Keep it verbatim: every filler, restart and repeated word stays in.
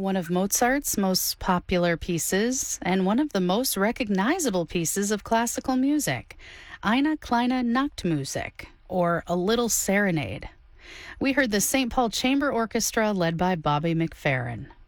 one of Mozart's most popular pieces and one of the most recognizable pieces of classical music, Eine kleine Nachtmusik, or A Little Serenade. We heard the Saint Paul Chamber Orchestra led by Bobby McFerrin.